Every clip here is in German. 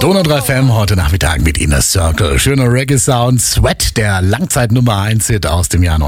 Donau 3 FM heute Nachmittag mit Inner Circle. Schöner Reggae-Sound. Sweat, der Langzeit-Nummer 1-Hit aus dem Jahr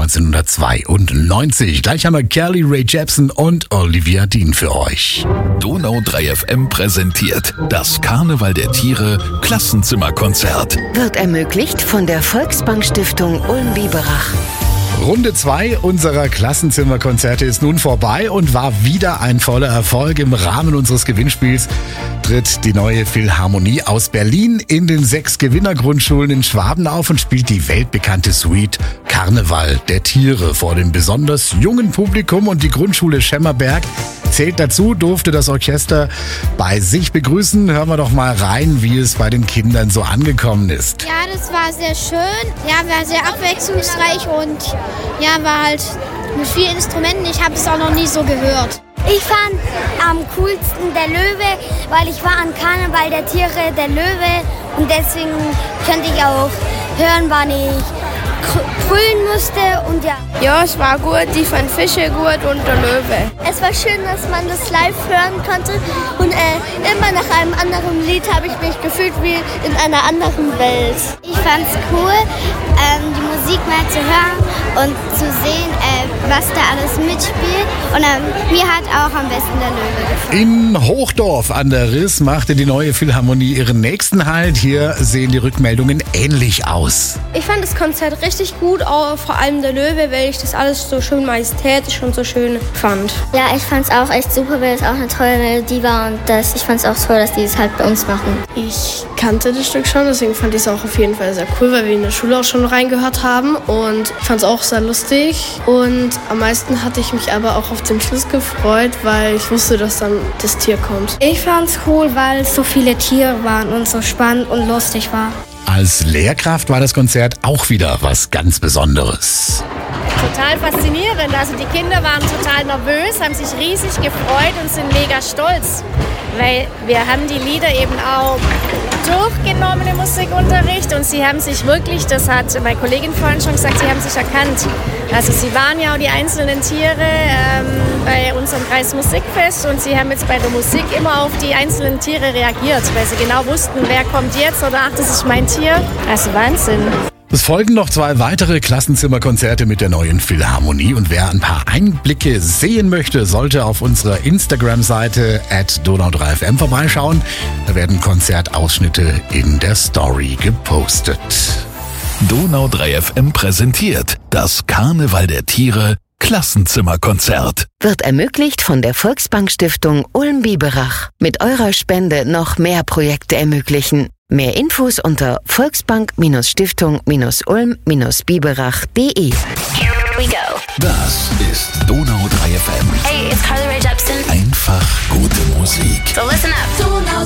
1992. Gleich haben wir Carly Rae Jepsen und Olivia Dean für euch. Donau 3 FM präsentiert das Karneval der Tiere Klassenzimmerkonzert. Wird ermöglicht von der Volksbank Stiftung Ulm-Biberach. Runde 2 unserer Klassenzimmerkonzerte ist nun vorbei und war wieder ein voller Erfolg. Im Rahmen unseres Gewinnspiels tritt die neue Philharmonie aus Berlin in den 6 Gewinnergrundschulen in Schwaben auf und spielt die weltbekannte Suite Karneval der Tiere vor dem besonders jungen Publikum. Und die Grundschule Schemmerberg zählt dazu, durfte das Orchester bei sich begrüßen. Hören wir doch mal rein, wie es bei den Kindern so angekommen ist. Ja, das war sehr schön. Ja, war sehr abwechslungsreich und ja, war halt mit vielen Instrumenten. Ich habe es auch noch nie so gehört. Ich fand am coolsten der Löwe, weil ich war an Karneval der Tiere der Löwe und deswegen könnte ich auch hören, wann ich brüllen musste und ja. Ja, es war gut, ich fand Fische gut und der Löwe. Es war schön, dass man das live hören konnte und immer nach einem anderen Lied habe ich mich gefühlt wie in einer anderen Welt. Ich fand es cool, die Musik mal zu hören und zu sehen, was da alles mitspielt. Und mir hat auch am besten der Löwe gefallen. In Hochdorf an der Riss machte die neue Philharmonie ihren nächsten Halt. Hier sehen die Rückmeldungen ähnlich aus. Ich fand das Konzert richtig gut, auch vor allem der Löwe, weil ich das alles so schön majestätisch und so schön fand. Ja, ich fand es auch echt super, weil es auch eine tolle Melodie war und ich fand es auch toll, dass die es halt bei uns machen. Ich kannte das Stück schon, deswegen fand ich es auch auf jeden Fall sehr cool, weil wir in der Schule auch schon reingehört haben und fand es auch sehr lustig. Und am meisten hatte ich mich aber auch auf den Schluss gefreut, weil ich wusste, dass dann das Tier kommt. Ich fand es cool, weil so viele Tiere waren und so spannend und lustig war. Als Lehrkraft war das Konzert auch wieder was ganz Besonderes. Total faszinierend. Also die Kinder waren total nervös, haben sich riesig gefreut und sind mega stolz, weil wir haben die Lieder eben auch durchgenommen im Musikunterricht und sie haben sich wirklich, das hat meine Kollegin vorhin schon gesagt, sie haben sich erkannt. Also sie waren ja auch die einzelnen Tiere bei unserem Kreismusikfest und sie haben jetzt bei der Musik immer auf die einzelnen Tiere reagiert, weil sie genau wussten, wer kommt jetzt oder ach, das ist mein Tier. Also Wahnsinn. Es folgen noch 2 weitere Klassenzimmerkonzerte mit der neuen Philharmonie und wer ein paar Einblicke sehen möchte, sollte auf unserer Instagram-Seite @donau3fm vorbeischauen. Da werden Konzertausschnitte in der Story gepostet. Donau 3 FM präsentiert das Karneval der Tiere Klassenzimmerkonzert. Wird ermöglicht von der Volksbank Stiftung Ulm-Biberach. Mit eurer Spende noch mehr Projekte ermöglichen. Mehr Infos unter volksbank-stiftung-ulm-biberach.de. Here we go. Das ist Donau 3 FM. Hey, it's Carly Rae Jepsen. Einfach gute Musik. So